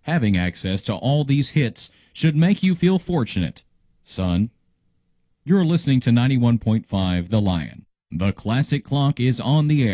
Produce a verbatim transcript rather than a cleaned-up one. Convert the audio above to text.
Having access to all these hits should make you feel fortunate. Son, you're listening to ninety-one point five The Lion. The classic clock is on the air.